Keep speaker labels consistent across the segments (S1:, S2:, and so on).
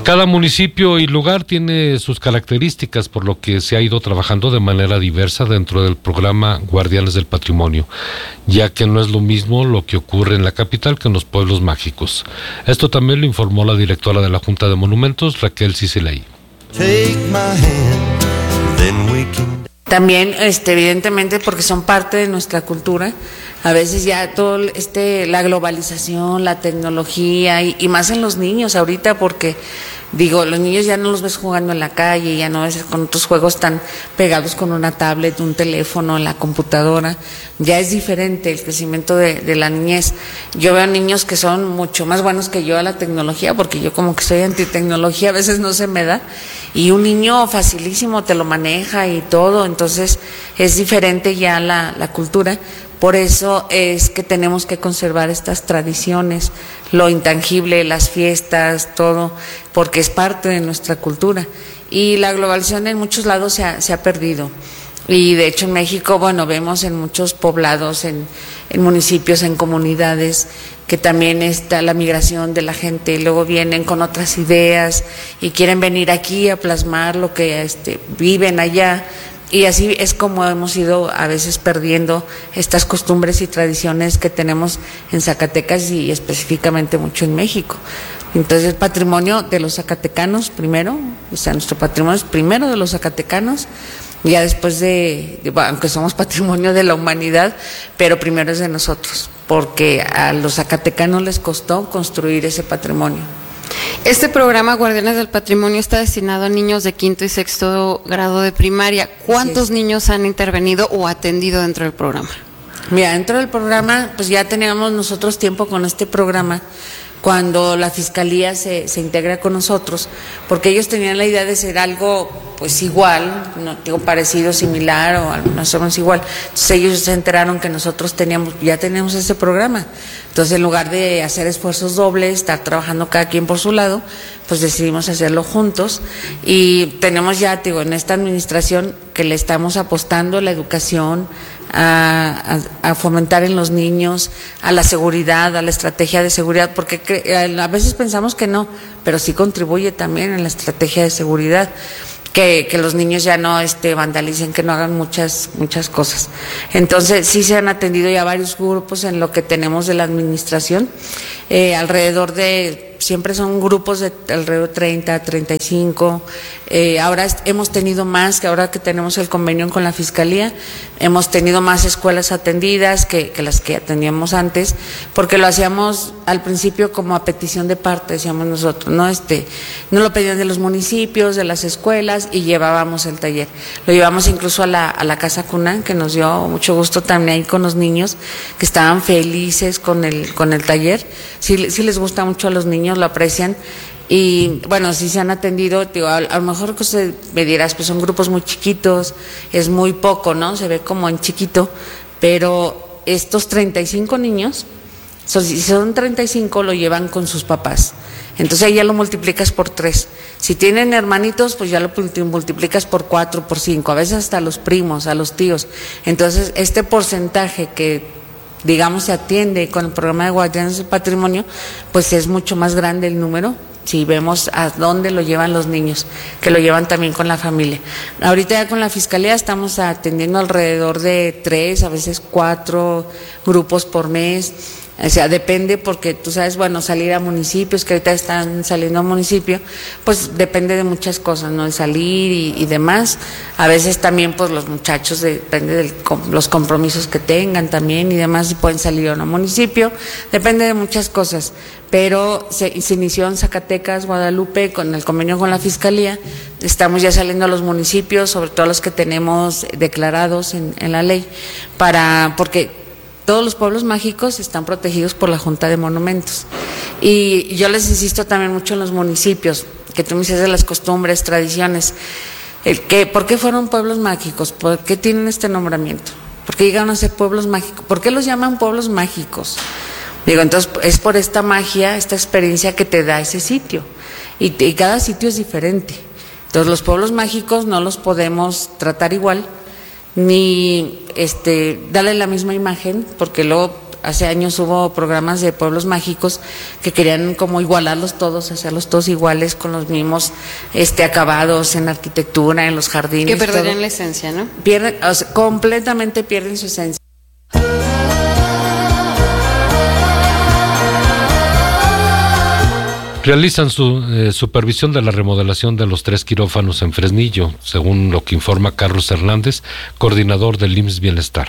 S1: Cada municipio y lugar tiene sus características, por lo que se ha ido trabajando de manera diversa dentro del programa Guardianes del Patrimonio, ya que no es lo mismo lo que ocurre en la capital que en los pueblos mágicos. Esto también lo informó la directora de la Junta de Monumentos, Raquel Ciceley.
S2: También, evidentemente, porque son parte de nuestra cultura. A veces ya todo la globalización, la tecnología y más en los niños ahorita, porque los niños ya no los ves jugando en la calle, ya no ves con otros juegos tan pegados con una tablet, un teléfono, la computadora. Ya es diferente el crecimiento de la niñez. Yo veo niños que son mucho más buenos que yo a la tecnología, porque yo como que soy antitecnología, a veces no se me da. Y un niño facilísimo te lo maneja y todo, entonces es diferente ya la cultura. Por eso es que tenemos que conservar estas tradiciones, lo intangible, las fiestas, todo, porque es parte de nuestra cultura. Y la globalización en muchos lados se ha perdido. Y de hecho en México, vemos en muchos poblados, en municipios, en comunidades, que también está la migración de la gente, y luego vienen con otras ideas y quieren venir aquí a plasmar lo que viven allá. Y así es como hemos ido a veces perdiendo estas costumbres y tradiciones que tenemos en Zacatecas y específicamente mucho en México. Entonces el patrimonio de los zacatecanos primero, nuestro patrimonio es primero de los zacatecanos, ya después aunque somos patrimonio de la humanidad, pero primero es de nosotros, porque a los zacatecanos les costó construir ese patrimonio.
S3: Este programa Guardianes del Patrimonio está destinado a niños de 5º y 6º grado de primaria. ¿Cuántos niños han intervenido o atendido dentro del programa?
S2: Mira, dentro del programa, pues ya teníamos nosotros tiempo con este programa, cuando la Fiscalía se integra con nosotros, porque ellos tenían la idea de ser algo pues igual, no parecido, similar o no somos igual. Entonces ellos se enteraron que nosotros ya teníamos ese programa. Entonces en lugar de hacer esfuerzos dobles, estar trabajando cada quien por su lado, pues decidimos hacerlo juntos y tenemos ya, en esta administración que le estamos apostando a la educación, a fomentar en los niños, a la seguridad, a la estrategia de seguridad, porque a veces pensamos que no, pero sí contribuye también en la estrategia de seguridad. Que los niños ya no vandalicen, que no hagan muchas cosas. Entonces sí se han atendido ya varios grupos en lo que tenemos de la administración, alrededor de, siempre son grupos de alrededor de 30, 35, ahora hemos tenido más, que ahora que tenemos el convenio con la Fiscalía, hemos tenido más escuelas atendidas que las que atendíamos antes, porque lo hacíamos al principio como a petición de parte, decíamos nosotros, no lo pedían de los municipios, de las escuelas, y llevábamos el taller. Lo llevamos incluso a la Casa Cuna, que nos dio mucho gusto también ahí con los niños, que estaban felices con el taller. Sí les gusta mucho a los niños, lo aprecian. Y sí se han atendido, a lo mejor que usted me dirás, pues son grupos muy chiquitos, es muy poco, ¿no? Se ve como en chiquito, pero estos 35 niños, si son 35, lo llevan con sus papás. Entonces ahí ya lo multiplicas por 3. Si tienen hermanitos, pues ya lo multiplicas por 4, por 5, a veces hasta a los primos, a los tíos. Entonces este porcentaje que se atiende con el programa de Guardianes del Patrimonio, pues es mucho más grande el número, si vemos a dónde lo llevan los niños, que lo llevan también con la familia. Ahorita ya con la Fiscalía estamos atendiendo alrededor de 3, a veces 4 grupos por mes. O sea, depende, porque tú sabes, salir a municipios, que ahorita están saliendo a municipio, pues depende de muchas cosas, ¿no? De salir y demás. A veces también, pues los muchachos, depende de los compromisos que tengan también y demás, si pueden salir a un municipio, depende de muchas cosas. Pero se inició en Zacatecas, Guadalupe, con el convenio con la Fiscalía. Estamos ya saliendo a los municipios, sobre todo los que tenemos declarados en la ley, porque todos los pueblos mágicos están protegidos por la Junta de Monumentos. Y yo les insisto también mucho en los municipios, que tú me dices de las costumbres, tradiciones. ¿Por qué fueron pueblos mágicos? ¿Por qué tienen este nombramiento? ¿Por qué llegaron a ser pueblos mágicos? ¿Por qué los llaman pueblos mágicos? Entonces es por esta magia, esta experiencia que te da ese sitio. Y cada sitio es diferente. Entonces los pueblos mágicos no los podemos tratar igual, ni darle la misma imagen, porque luego hace años hubo programas de pueblos mágicos que querían como igualarlos todos, hacerlos todos iguales con los mismos acabados en arquitectura, en los jardines.
S3: Que perderían la esencia, ¿no?
S2: Completamente pierden su esencia.
S1: Realizan su supervisión de la remodelación de los 3 quirófanos en Fresnillo, según lo que informa Carlos Hernández, coordinador del IMSS Bienestar.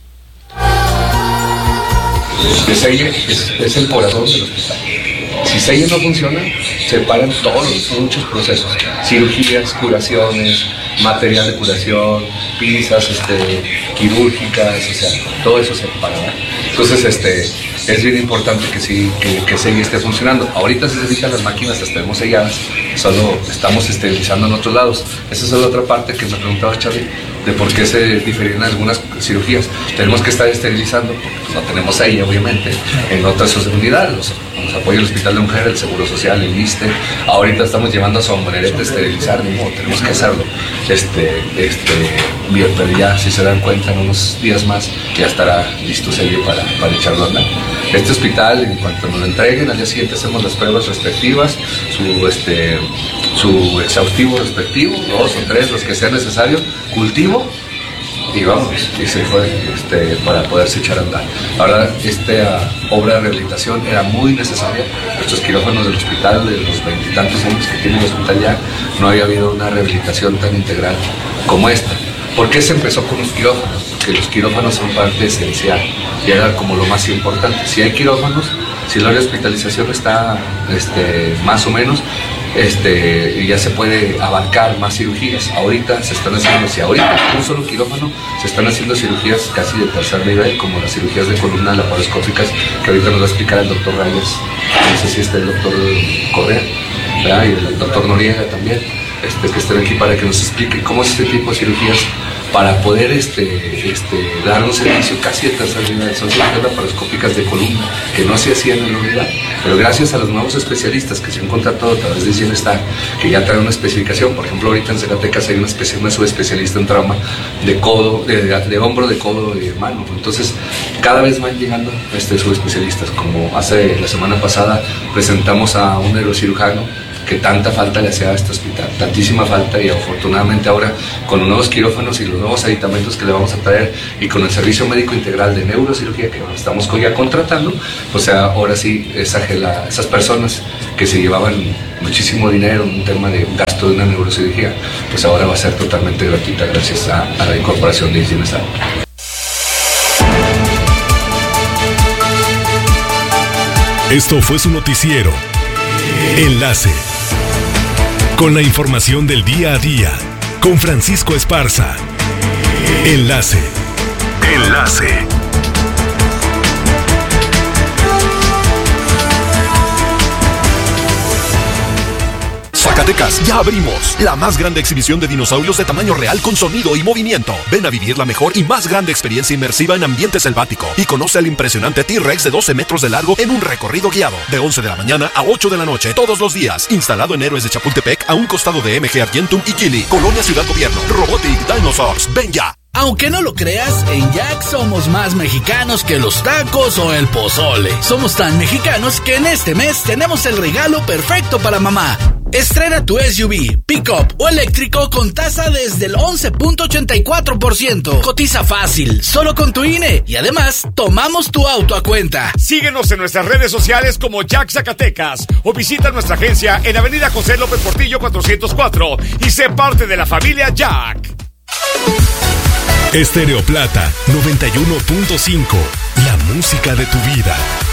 S4: Selle es el corazón del hospital. Si Selle no funciona, se paran muchos procesos, cirugías, curaciones, material de curación, pinzas quirúrgicas, o sea, todo eso se para, ¿verdad? Entonces, es bien importante que Selle esté funcionando. Ahorita se dedican las máquinas, las tenemos selladas, solo estamos esterilizando en otros lados. Esa es la otra parte que me preguntaba Charlie, de por qué se diferían algunas cirugías. Tenemos que estar esterilizando, porque pues, no tenemos ahí, obviamente, en otras unidades. Nos apoya el Hospital de Mujer, el Seguro Social, el ISSSTE. Ahorita estamos llevando a Sombrerete a esterilizar, ni modo, tenemos que hacerlo. Bien, pero ya, si se dan cuenta, en unos días más, ya estará listo Selle para echarlo a andar. Este hospital, en cuanto nos lo entreguen, al día siguiente hacemos las pruebas respectivas, su exhaustivo respectivo, 2 o 3, los que sea necesario, cultivo, y vamos, y se fue para poderse echar a andar. Ahora, esta obra de rehabilitación era muy necesaria. Estos quirófanos del hospital, de los 20 y tantos años que tiene el hospital ya, no había habido una rehabilitación tan integral como esta. ¿Por qué se empezó con los quirófanos? Porque los quirófanos son parte esencial y era como lo más importante. Si hay quirófanos, si la hospitalización está más o menos, ya se puede abarcar más cirugías. Ahorita se están haciendo, si ahorita un solo quirófano, se están haciendo cirugías casi de tercer nivel, como las cirugías de columna laparoscópicas, que ahorita nos va a explicar el doctor Reyes, no sé si está el doctor Correa, ¿verdad? Y el doctor Noriega también, que estén aquí para que nos explique cómo es este tipo de cirugías, para poder dar un servicio casi de tercer nivel. Son cirugías laparoscópicas de columna que no se hacían en la unidad, pero gracias a los nuevos especialistas que se han contratado a través de Bienestar, que ya traen una especificación. Por ejemplo, ahorita en Zacatecas hay una subespecialista en trauma de codo, de hombro, de codo y de mano. Entonces cada vez van llegando subespecialistas. Como hace la semana pasada presentamos a un neurocirujano que tanta falta le hacía a este hospital, tantísima falta, y afortunadamente ahora con los nuevos quirófanos y los nuevos aditamentos que le vamos a traer y con el servicio médico integral de neurocirugía que estamos ya contratando, o sea, ahora sí esas personas que se llevaban muchísimo dinero en un tema de gasto de una neurocirugía, pues ahora va a ser totalmente gratuita gracias a la incorporación de Bienestar.
S5: Esto fue su noticiero Enlace, con la información del día a día, con Francisco Esparza. Enlace. Zacatecas, ya abrimos la más grande exhibición de dinosaurios de tamaño real con sonido y movimiento. Ven a vivir la mejor y más grande experiencia inmersiva en ambiente selvático y conoce al impresionante T-Rex de 12 metros de largo en un recorrido guiado de 11 de la mañana a 8 de la noche todos los días. Instalado en Héroes de Chapultepec, a un costado de MG Argentum y Kili, Colonia Ciudad Gobierno. Robotic Dinosaurs, ven ya.
S6: Aunque no lo creas, en Jack somos más mexicanos que los tacos o el pozole. Somos tan mexicanos que en este mes tenemos el regalo perfecto para mamá. Estrena tu SUV, pick-up o eléctrico con tasa desde el 11.84%. Cotiza fácil, solo con tu INE. Y además, tomamos tu auto a cuenta.
S7: Síguenos en nuestras redes sociales como Jack Zacatecas o visita nuestra agencia en Avenida José López Portillo 404 y sé parte de la familia Jack.
S5: Estéreo Plata 91.5, la música de tu vida.